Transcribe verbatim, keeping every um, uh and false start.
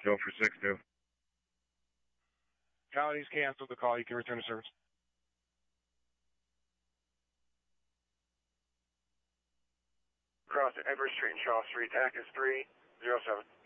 Still for six two. Coyote's canceled the call. You can return to service. Cross Edward Street and Shaw Street, A C U S three zero seven.